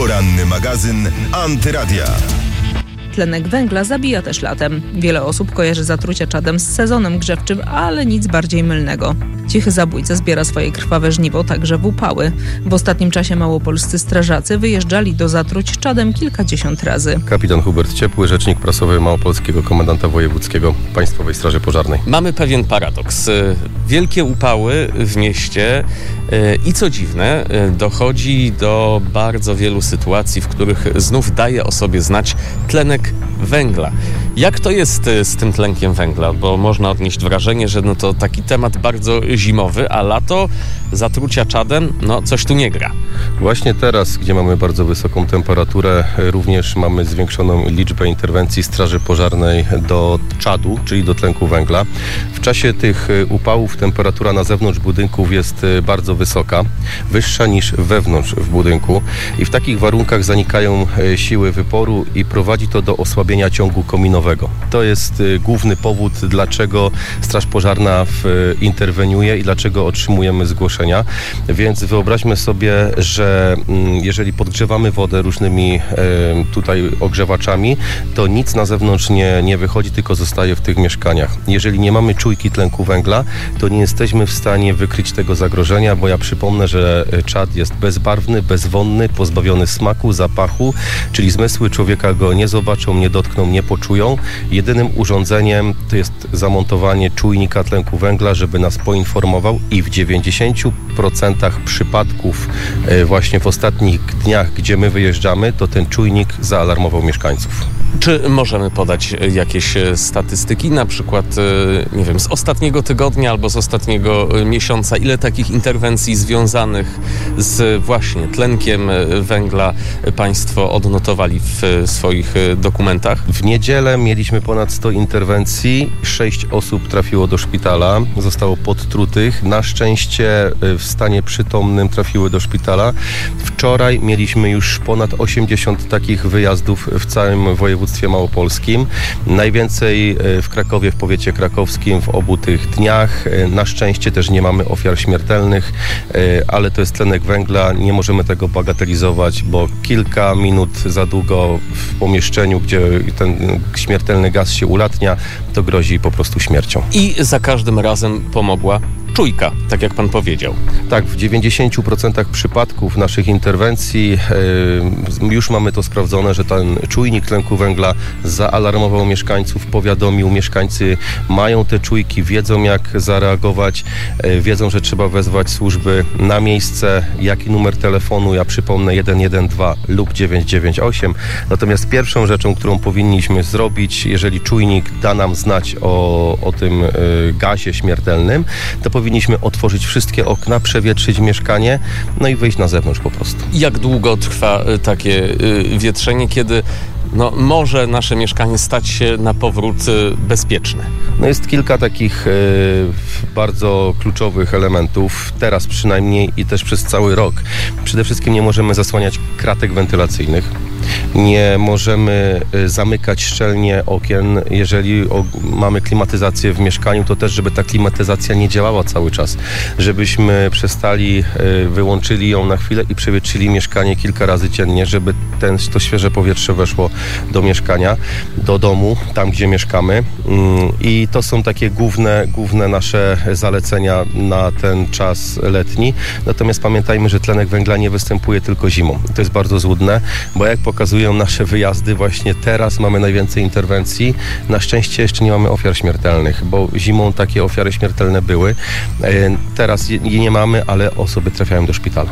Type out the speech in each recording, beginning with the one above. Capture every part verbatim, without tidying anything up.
Poranny magazyn Antyradia. Tlenek węgla zabija też latem. Wiele osób kojarzy zatrucie czadem z sezonem grzewczym, ale nic bardziej mylnego. Cichy zabójca zbiera swoje krwawe żniwo także w upały. W ostatnim czasie małopolscy strażacy wyjeżdżali do zatruć czadem kilkadziesiąt razy. Kapitan Hubert Ciepły, rzecznik prasowy Małopolskiego Komendanta Wojewódzkiego Państwowej Straży Pożarnej. Mamy pewien paradoks. Wielkie upały w mieście i co dziwne, dochodzi do bardzo wielu sytuacji, w których znów daje o sobie znać tlenek węgla. Jak to jest z tym tlenkiem węgla? Bo można odnieść wrażenie, że no to taki temat bardzo zimowy, a lato zatrucia czadem, no coś tu nie gra. Właśnie teraz, gdzie mamy bardzo wysoką temperaturę, również mamy zwiększoną liczbę interwencji Straży Pożarnej do czadu, czyli do tlenku węgla. W czasie tych upałów temperatura na zewnątrz budynków jest bardzo wysoka, wyższa niż wewnątrz w budynku i w takich warunkach zanikają siły wyporu i prowadzi to do osłabienia ciągu kominowego. To jest główny powód, dlaczego Straż Pożarna interweniuje i dlaczego otrzymujemy zgłoszenia. Więc wyobraźmy sobie, że jeżeli podgrzewamy wodę różnymi tutaj ogrzewaczami, to nic na zewnątrz nie, nie wychodzi, tylko zostaje w tych mieszkaniach. Jeżeli nie mamy czujki tlenku węgla, to nie jesteśmy w stanie wykryć tego zagrożenia, bo ja przypomnę, że czad jest bezbarwny, bezwonny, pozbawiony smaku, zapachu, czyli zmysły człowieka go nie zobaczą, nie dotkną, nie poczują. Jedynym urządzeniem to jest zamontowanie czujnika tlenku węgla, żeby nas poinformował i w dziewięćdziesięciu procentach przypadków właśnie w ostatnich dniach, gdzie my wyjeżdżamy, to ten czujnik zaalarmował mieszkańców. Czy możemy podać jakieś statystyki, na przykład, nie wiem, z ostatniego tygodnia albo z ostatniego miesiąca, ile takich interwencji związanych z właśnie tlenkiem węgla Państwo odnotowali w swoich dokumentach? W niedzielę mieliśmy ponad sto interwencji, sześć osób trafiło do szpitala, zostało podtrutych, na szczęście w stanie przytomnym trafiły do szpitala. Wczoraj mieliśmy już ponad osiemdziesiąt takich wyjazdów w całym województwie małopolskim. Najwięcej w Krakowie, w powiecie krakowskim w obu tych dniach. Na szczęście też nie mamy ofiar śmiertelnych, ale to jest tlenek węgla. Nie możemy tego bagatelizować, bo kilka minut za długo w pomieszczeniu, gdzie ten śmiertelny gaz się ulatnia, to grozi po prostu śmiercią. I za każdym razem pomogła czujka, tak jak pan powiedział. Tak, w dziewięćdziesięciu procentach przypadków naszych interwencji yy, już mamy to sprawdzone, że ten czujnik tlenku węgla zaalarmował mieszkańców, powiadomił, mieszkańcy mają te czujki, wiedzą jak zareagować, yy, wiedzą, że trzeba wezwać służby na miejsce, jaki numer telefonu, ja przypomnę jeden jeden dwa lub dziewięć dziewięć osiem. Natomiast pierwszą rzeczą, którą powinniśmy zrobić, jeżeli czujnik da nam znać o, o tym yy, gazie śmiertelnym, to powinniśmy otworzyć wszystkie okna, przewietrzyć mieszkanie, no i wyjść na zewnątrz po prostu. Jak długo trwa takie y, wietrzenie, kiedy no, może nasze mieszkanie stać się na powrót y, bezpieczne? No jest kilka takich y, bardzo kluczowych elementów, teraz przynajmniej i też przez cały rok. Przede wszystkim nie możemy zasłaniać kratek wentylacyjnych. Nie możemy zamykać szczelnie okien. Jeżeli mamy klimatyzację w mieszkaniu, to też, żeby ta klimatyzacja nie działała cały czas. Żebyśmy przestali, wyłączyli ją na chwilę i przewietrzyli mieszkanie kilka razy dziennie, żeby ten, to świeże powietrze weszło do mieszkania, do domu, tam gdzie mieszkamy. I to są takie główne, główne nasze zalecenia na ten czas letni. Natomiast pamiętajmy, że tlenek węgla nie występuje tylko zimą. To jest bardzo złudne, bo jak pokazują nasze wyjazdy, właśnie teraz mamy najwięcej interwencji. Na szczęście jeszcze nie mamy ofiar śmiertelnych, bo zimą takie ofiary śmiertelne były. Teraz je nie mamy, ale osoby trafiają do szpitala.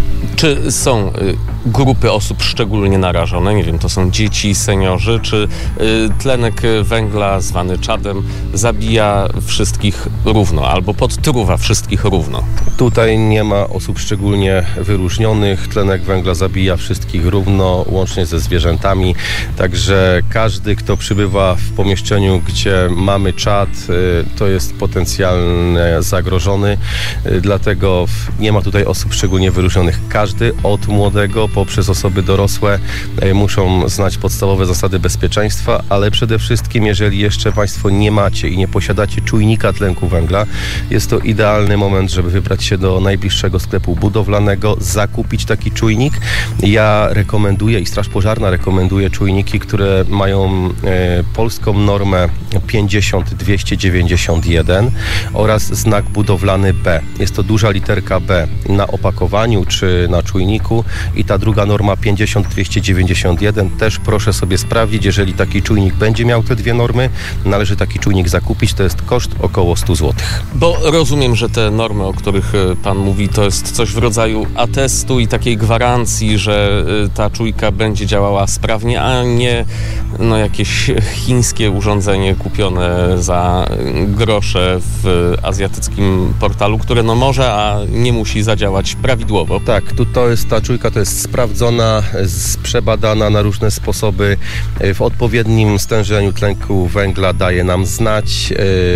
Czy są y, grupy osób szczególnie narażone? Nie wiem, to są dzieci, seniorzy, czy y, tlenek węgla zwany czadem zabija wszystkich równo albo podtruwa wszystkich równo? Tutaj nie ma osób szczególnie wyróżnionych. Tlenek węgla zabija wszystkich równo, łącznie ze zwierzętami. Także każdy, kto przybywa w pomieszczeniu, gdzie mamy czad, y, to jest potencjalnie zagrożony. Y, dlatego nie ma tutaj osób szczególnie wyróżnionych. Każdy od młodego poprzez osoby dorosłe muszą znać podstawowe zasady bezpieczeństwa, ale przede wszystkim, jeżeli jeszcze Państwo nie macie i nie posiadacie czujnika tlenku węgla, jest to idealny moment, żeby wybrać się do najbliższego sklepu budowlanego, zakupić taki czujnik. Ja rekomenduję i Straż Pożarna rekomenduje czujniki, które mają e, polską normę pięćdziesiąt dwieście dziewięćdziesiąt jeden oraz znak budowlany B. Jest to duża literka B na opakowaniu czy na czujniku i ta druga norma pięćdziesiąt dwieście dziewięćdziesiąt jeden też proszę sobie sprawdzić, jeżeli taki czujnik będzie miał te dwie normy, należy taki czujnik zakupić, to jest koszt około sto złotych. Bo rozumiem, że te normy, o których Pan mówi, to jest coś w rodzaju atestu i takiej gwarancji, że ta czujka będzie działała sprawnie, a nie no, jakieś chińskie urządzenie kupione za grosze w azjatyckim portalu, które no może, a nie musi zadziałać prawidłowo. Tak, tu to jest, ta czujka to jest sprawdzona, przebadana na różne sposoby. W odpowiednim stężeniu tlenku węgla daje nam znać,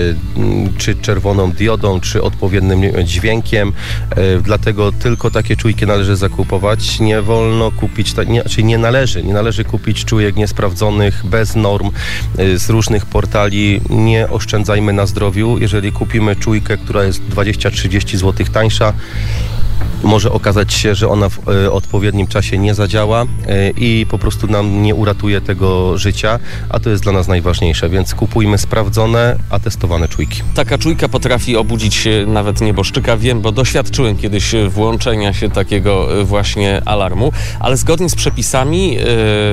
czy czerwoną diodą, czy odpowiednim dźwiękiem. Dlatego tylko takie czujki należy zakupować. Nie wolno kupić, nie, czyli nie należy, nie należy kupić czujek niesprawdzonych, bez norm, z różnych portali. Nie oszczędzajmy na zdrowiu. Jeżeli kupimy czujkę, która jest dwadzieścia trzydzieści złotych tańsza, może okazać się, że ona w y, odpowiednim czasie nie zadziała y, i po prostu nam nie uratuje tego życia, a to jest dla nas najważniejsze, więc kupujmy sprawdzone, atestowane czujki. Taka czujka potrafi obudzić nawet nieboszczyka, wiem, bo doświadczyłem kiedyś włączenia się takiego właśnie alarmu, ale zgodnie z przepisami yy,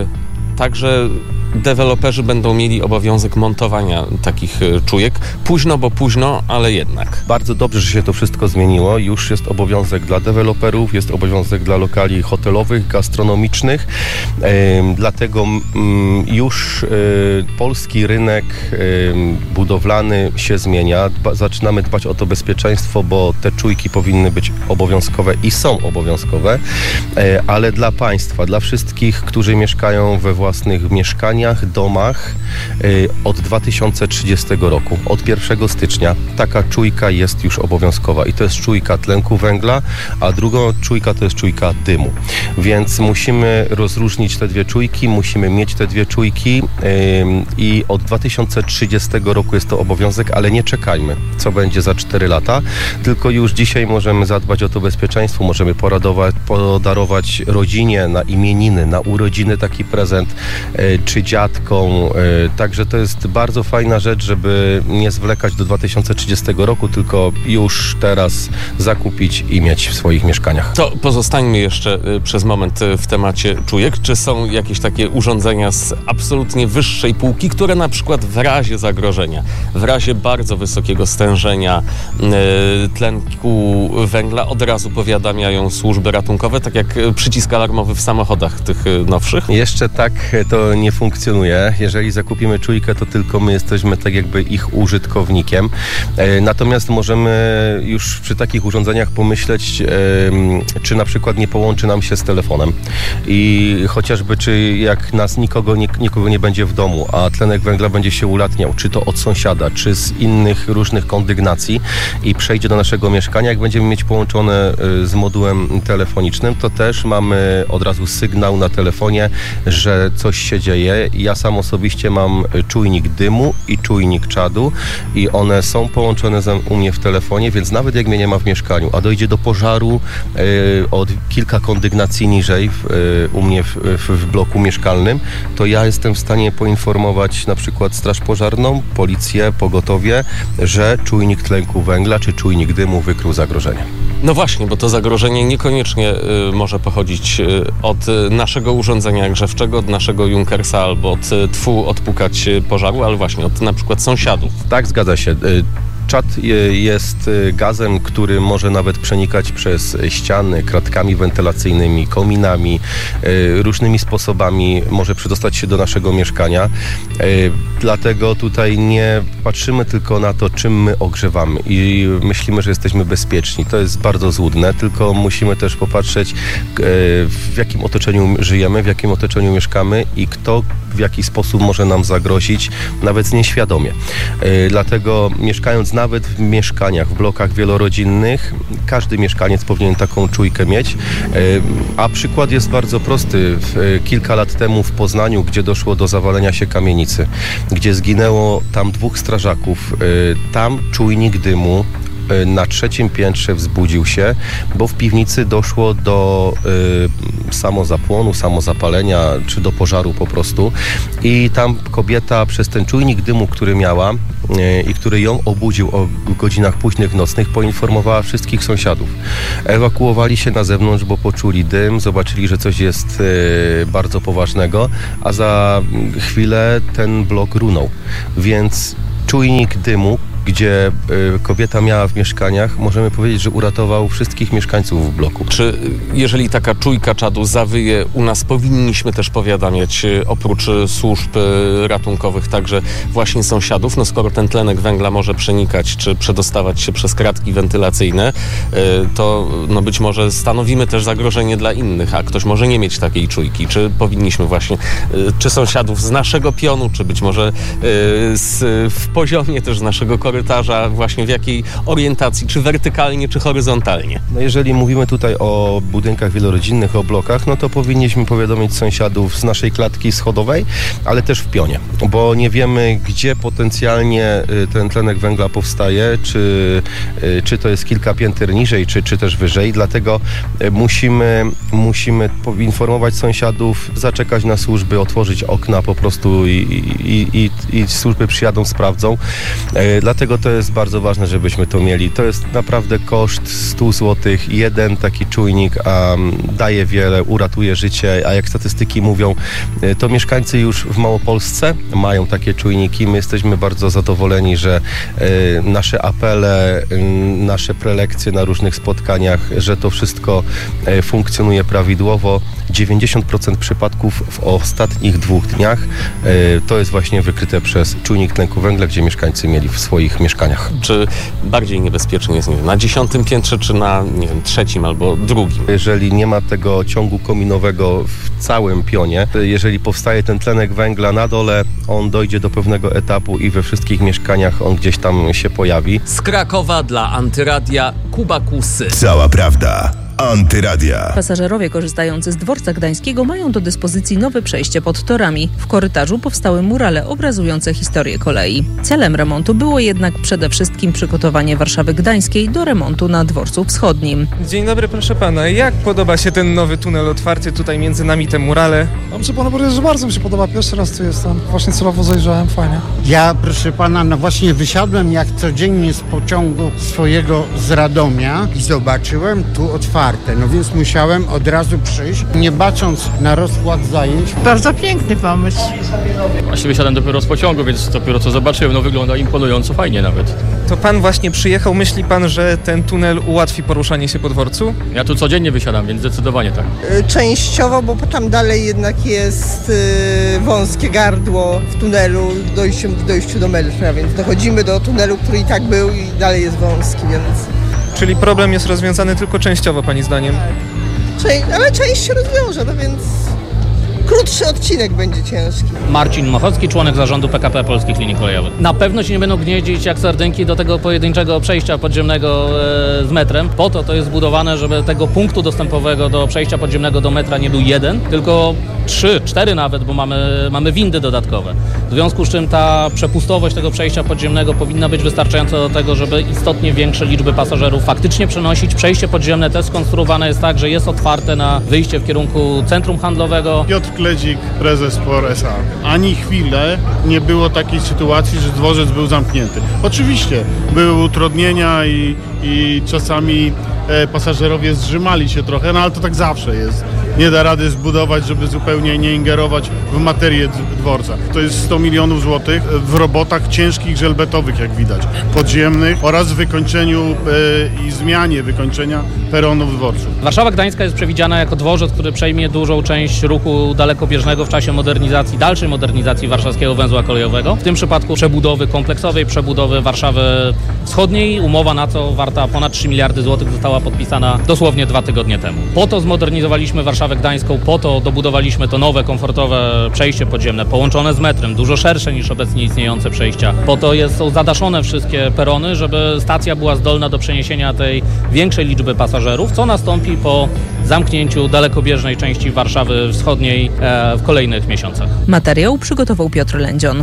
także deweloperzy będą mieli obowiązek montowania takich czujek. Późno, bo późno, ale jednak. Bardzo dobrze, że się to wszystko zmieniło. Już jest obowiązek dla deweloperów, jest obowiązek dla lokali hotelowych, gastronomicznych. Ym, dlatego ym, już y, polski rynek y, budowlany się zmienia. Dba, zaczynamy dbać o to bezpieczeństwo, bo te czujki powinny być obowiązkowe i są obowiązkowe, y, ale dla państwa, dla wszystkich, którzy mieszkają we własnych mieszkaniach, domach y, od dwa tysiące trzydziestego roku, od pierwszego stycznia taka czujka jest już obowiązkowa i to jest czujka tlenku węgla, a druga czujka to jest czujka dymu. Więc musimy rozróżnić te dwie czujki, musimy mieć te dwie czujki y, i od dwa tysiące trzydziestego roku jest to obowiązek, ale nie czekajmy, co będzie za cztery lata, tylko już dzisiaj możemy zadbać o to bezpieczeństwo, możemy poradować, podarować rodzinie na imieniny, na urodziny taki prezent, y, czy dziadkom. Także to jest bardzo fajna rzecz, żeby nie zwlekać do dwa tysiące trzydziestego roku, tylko już teraz zakupić i mieć w swoich mieszkaniach. To pozostańmy jeszcze przez moment w temacie czujek. Czy są jakieś takie urządzenia z absolutnie wyższej półki, które na przykład w razie zagrożenia, w razie bardzo wysokiego stężenia tlenku węgla od razu powiadamiają służby ratunkowe, tak jak przycisk alarmowy w samochodach tych nowszych? Jeszcze tak to nie funkcjonuje. Jeżeli zakupimy czujkę, to tylko my jesteśmy tak jakby ich użytkownikiem. Natomiast możemy już przy takich urządzeniach pomyśleć, czy na przykład nie połączy nam się z telefonem. I chociażby, czy jak nas nikogo nie, nikogo nie będzie w domu, a tlenek węgla będzie się ulatniał, czy to od sąsiada, czy z innych różnych kondygnacji i przejdzie do naszego mieszkania, jak będziemy mieć połączone z modułem telefonicznym, to też mamy od razu sygnał na telefonie, że coś się dzieje. Ja sam osobiście mam czujnik dymu i czujnik czadu i one są połączone u mnie w telefonie, więc nawet jak mnie nie ma w mieszkaniu, a dojdzie do pożaru y, od kilka kondygnacji niżej w, y, u mnie w, w, w bloku mieszkalnym, to ja jestem w stanie poinformować na przykład Straż Pożarną, policję, pogotowie, że czujnik tlenku węgla czy czujnik dymu wykrył zagrożenie. No właśnie, bo to zagrożenie niekoniecznie y, może pochodzić y, od y, naszego urządzenia grzewczego, od naszego Junkersa albo od y, tfu odpukać y, pożaru, ale właśnie od na przykład sąsiadów. Tak, zgadza się. Y, Czad jest gazem, który może nawet przenikać przez ściany, kratkami wentylacyjnymi, kominami, różnymi sposobami może przedostać się do naszego mieszkania. Dlatego tutaj nie patrzymy tylko na to, czym my ogrzewamy i myślimy, że jesteśmy bezpieczni. To jest bardzo złudne, tylko musimy też popatrzeć, w jakim otoczeniu żyjemy, w jakim otoczeniu mieszkamy i kto w jaki sposób może nam zagrozić, nawet nieświadomie. Dlatego mieszkając nawet w mieszkaniach, w blokach wielorodzinnych, każdy mieszkaniec powinien taką czujkę mieć. A przykład jest bardzo prosty. Kilka lat temu w Poznaniu, gdzie doszło do zawalenia się kamienicy, gdzie zginęło tam dwóch strażaków, tam czujnik dymu na trzecim piętrze wzbudził się, bo w piwnicy doszło do y, samozapłonu, samozapalenia, czy do pożaru po prostu. I tam kobieta przez ten czujnik dymu, który miała y, i który ją obudził o godzinach późnych nocnych, poinformowała wszystkich sąsiadów. Ewakuowali się na zewnątrz, bo poczuli dym, zobaczyli, że coś jest y, bardzo poważnego, a za chwilę ten blok runął. Więc czujnik dymu, gdzie y, kobieta miała w mieszkaniach, możemy powiedzieć, że uratował wszystkich mieszkańców w bloku. Czy jeżeli taka czujka czadu zawyje u nas, powinniśmy też powiadamiać y, oprócz y, służb y, ratunkowych także właśnie sąsiadów? No skoro ten tlenek węgla może przenikać czy przedostawać się przez kratki wentylacyjne, y, to no być może stanowimy też zagrożenie dla innych, a ktoś może nie mieć takiej czujki. Czy powinniśmy właśnie, y, czy sąsiadów z naszego pionu, czy być może y, z, w poziomie też z naszego korytarza, właśnie w jakiej orientacji, czy wertykalnie, czy horyzontalnie? No jeżeli mówimy tutaj o budynkach wielorodzinnych, o blokach, no to powinniśmy powiadomić sąsiadów z naszej klatki schodowej, ale też w pionie, bo nie wiemy, gdzie potencjalnie ten tlenek węgla powstaje, czy, czy to jest kilka pięter niżej, czy, czy też wyżej, dlatego musimy, musimy poinformować sąsiadów, zaczekać na służby, otworzyć okna po prostu i, i, i, i służby przyjadą, sprawdzą. Dlatego to jest bardzo ważne, żebyśmy to mieli. To jest naprawdę koszt sto złotych. Jeden taki czujnik um, daje wiele, uratuje życie, a jak statystyki mówią, to mieszkańcy już w Małopolsce mają takie czujniki. My jesteśmy bardzo zadowoleni, że y, nasze apele, y, nasze prelekcje na różnych spotkaniach, że to wszystko y, funkcjonuje prawidłowo. dziewięćdziesiąt procent przypadków w ostatnich dwóch dniach y, to jest właśnie wykryte przez czujnik tlenku węgla, gdzie mieszkańcy mieli w swoich mieszkaniach. Czy bardziej niebezpiecznie jest, nie wiem, na dziesiątym piętrze, czy na, nie wiem, trzecim albo drugim? Jeżeli nie ma tego ciągu kominowego w całym pionie, jeżeli powstaje ten tlenek węgla na dole, on dojdzie do pewnego etapu i we wszystkich mieszkaniach on gdzieś tam się pojawi. Z Krakowa dla Antyradia Kuba Kusy. Cała prawda. Antyradia. Pasażerowie korzystający z dworca gdańskiego mają do dyspozycji nowe przejście pod torami. W korytarzu powstały murale obrazujące historię kolei. Celem remontu było jednak przede wszystkim przygotowanie Warszawy Gdańskiej do remontu na dworcu wschodnim. Dzień dobry, proszę pana. Jak podoba się ten nowy tunel otwarty tutaj między nami, te murale? No, muszę panu powiedzieć, że bardzo mi się podoba. Pierwszy raz tu jestem. Właśnie celowo zajrzałem, fajnie. Ja, proszę pana, no właśnie wysiadłem jak codziennie z pociągu swojego z Radomia i zobaczyłem tu otwarte. No więc musiałem od razu przyjść, nie bacząc na rozkład zajęć. Bardzo piękny pomysł. Właśnie wysiadłem dopiero z pociągu, więc dopiero co zobaczyłem, no wygląda imponująco fajnie nawet. To pan właśnie przyjechał, myśli pan, że ten tunel ułatwi poruszanie się po dworcu? Ja tu codziennie wysiadam, więc zdecydowanie tak. Częściowo, bo tam dalej jednak jest yy, wąskie gardło w tunelu w dojściu, w dojściu do metra, więc dochodzimy do tunelu, który i tak był i dalej jest wąski, więc... Czyli problem jest rozwiązany tylko częściowo, pani zdaniem? Cze- ale część się rozwiąże, no więc krótszy odcinek będzie ciężki. Marcin Mochocki, członek zarządu P K P Polskich Linii Kolejowych. Na pewno się nie będą gnieździć jak sardynki do tego pojedynczego przejścia podziemnego e, z metrem. Po to to jest zbudowane, żeby tego punktu dostępowego do przejścia podziemnego do metra nie był jeden, tylko trzy, cztery nawet, bo mamy, mamy windy dodatkowe. W związku z czym ta przepustowość tego przejścia podziemnego powinna być wystarczająca do tego, żeby istotnie większe liczby pasażerów faktycznie przenosić. Przejście podziemne też skonstruowane jest tak, że jest otwarte na wyjście w kierunku centrum handlowego. Piotr Kledzik, prezes P O R S A. Ani chwilę nie było takiej sytuacji, że dworzec był zamknięty. Oczywiście były utrudnienia i, i czasami e, pasażerowie zrzymali się trochę, no ale to tak zawsze jest. Nie da rady zbudować, żeby zupełnie nie ingerować w materię dworca. To jest sto milionów złotych w robotach ciężkich, żelbetowych, jak widać, podziemnych oraz w wykończeniu e, i zmianie wykończenia peronów dworców. Warszawa Gdańska jest przewidziana jako dworzec, który przejmie dużą część ruchu dalekobieżnego w czasie modernizacji, dalszej modernizacji warszawskiego węzła kolejowego. W tym przypadku przebudowy kompleksowej, przebudowy Warszawy Wschodniej. Umowa na to warta ponad trzy miliardy złotych została podpisana dosłownie dwa tygodnie temu. Po to zmodernizowaliśmy Warszawę Warszawę Gdańską. Po to dobudowaliśmy to nowe, komfortowe przejście podziemne, połączone z metrem, dużo szersze niż obecnie istniejące przejścia. Po to jest, są zadaszone wszystkie perony, żeby stacja była zdolna do przeniesienia tej większej liczby pasażerów, co nastąpi po zamknięciu dalekobieżnej części Warszawy Wschodniej e, w kolejnych miesiącach. Materiał przygotował Piotr Lędzion.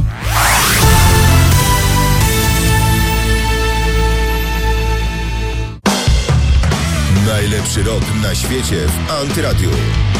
Najlepszy rok na świecie w Antyradiu.